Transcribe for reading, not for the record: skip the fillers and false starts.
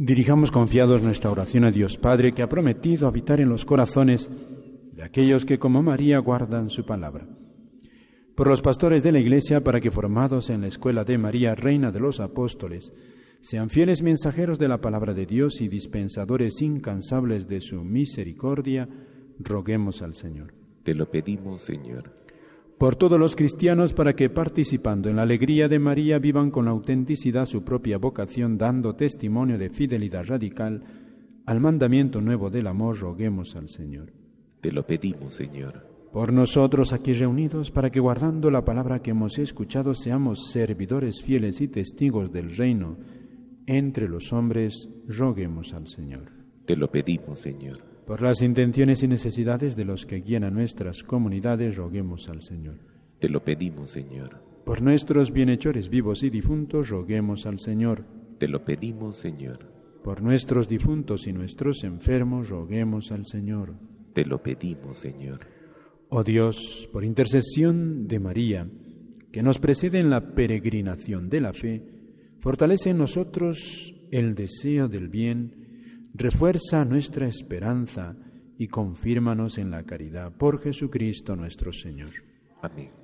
Dirijamos confiados nuestra oración a Dios Padre, que ha prometido habitar en los corazones de aquellos que como María guardan su palabra. Por los pastores de la Iglesia, para que formados en la escuela de María, Reina de los Apóstoles, sean fieles mensajeros de la palabra de Dios y dispensadores incansables de su misericordia, roguemos al Señor. Te lo pedimos, Señor. Por todos los cristianos, para que participando en la alegría de María vivan con autenticidad su propia vocación, dando testimonio de fidelidad radical al mandamiento nuevo del amor, roguemos al Señor. Te lo pedimos, Señor. Por nosotros aquí reunidos, para que guardando la palabra que hemos escuchado seamos servidores fieles y testigos del reino entre los hombres, roguemos al Señor. Te lo pedimos, Señor. Por las intenciones y necesidades de los que guían a nuestras comunidades, roguemos al Señor. Te lo pedimos, Señor. Por nuestros bienhechores vivos y difuntos, roguemos al Señor. Te lo pedimos, Señor. Por nuestros difuntos y nuestros enfermos, roguemos al Señor. Te lo pedimos, Señor. Oh Dios, por intercesión de María, que nos precede en la peregrinación de la fe, fortalece en nosotros el deseo del bien, refuerza nuestra esperanza y confírmanos en la caridad. Por Jesucristo nuestro Señor. Amén.